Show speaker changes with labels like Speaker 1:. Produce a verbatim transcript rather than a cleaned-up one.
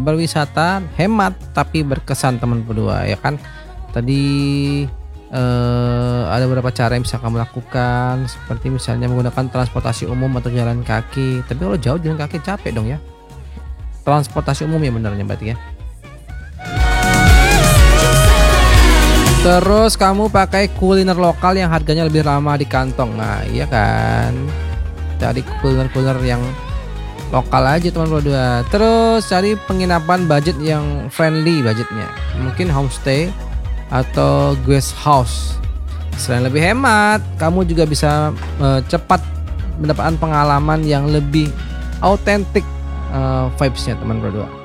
Speaker 1: berwisata hemat tapi berkesan teman berdua ya kan. Tadi eh, ada beberapa cara yang bisa kamu lakukan, seperti misalnya menggunakan transportasi umum atau jalan kaki. Tapi kalau jauh jalan kaki capek dong ya. Transportasi umum ya benernya berarti ya. Terus kamu pakai kuliner lokal yang harganya lebih ramah di kantong. Nah iya kan, cari kuliner-kuliner yang lokal aja teman berdua. Terus cari penginapan budget yang friendly budgetnya. Mungkin homestay atau guest house. Selain lebih hemat, kamu juga bisa uh, cepat mendapatkan pengalaman yang lebih autentik uh, vibes-nya teman berdua.